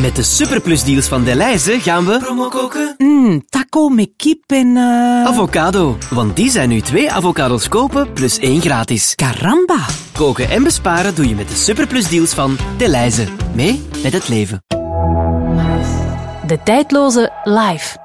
Met de superplusdeals van Delhaize gaan we promo koken. Taco met kip en... Avocado, want die zijn nu 2 avocados kopen plus 1 gratis. Caramba. Koken en besparen doe je met de superplusdeals van Delhaize. Mee met het leven. De tijdloze live.